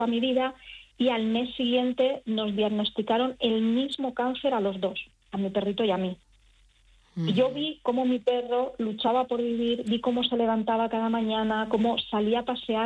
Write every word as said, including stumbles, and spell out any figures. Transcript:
a mi vida, y al mes siguiente nos diagnosticaron el mismo cáncer a los dos, a mi perrito y a mí. Mm. Y yo vi cómo mi perro luchaba por vivir, vi cómo se levantaba cada mañana, cómo salía a pasear